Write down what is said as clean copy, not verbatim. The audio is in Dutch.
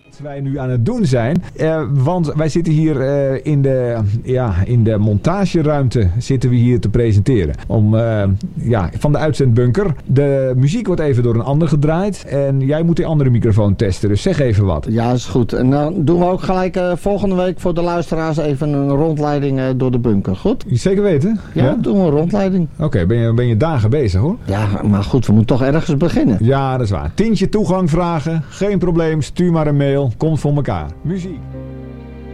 Wat wij nu aan het doen zijn, want wij zitten hier in de montageruimte zitten we hier te presenteren. Van de uitzendbunker. De muziek wordt even door een ander gedraaid en jij moet die andere microfoon testen, dus zeg even wat. Ja, is goed. En dan doen we ook gelijk volgende week voor de luisteraars even een rondleiding door de bunker, goed? Zeker weten? Ja, doen we een rondleiding. Oké, ben je dagen bezig hoor? Ja, maar goed, we moeten toch ergens beginnen. Ja, dat is waar. Tientje toegang vragen, geen probleem, stuur maar een mail, komt voor elkaar. Muziek.